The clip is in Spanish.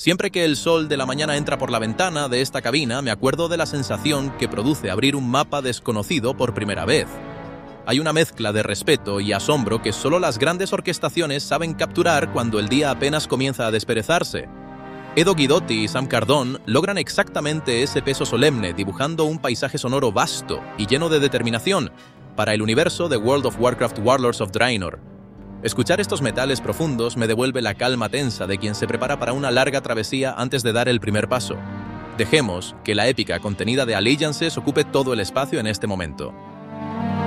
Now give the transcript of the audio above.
Siempre que el sol de la mañana entra por la ventana de esta cabina, me acuerdo de la sensación que produce abrir un mapa desconocido por primera vez. Hay una mezcla de respeto y asombro que solo las grandes orquestaciones saben capturar cuando el día apenas comienza a desperezarse. Edo Guidotti y Sam Cardone logran exactamente ese peso solemne, dibujando un paisaje sonoro vasto y lleno de determinación para el universo de World of Warcraft Warlords of Draenor. Escuchar estos metales profundos me devuelve la calma tensa de quien se prepara para una larga travesía antes de dar el primer paso. Dejemos que la épica contenida de Allegiances ocupe todo el espacio en este momento.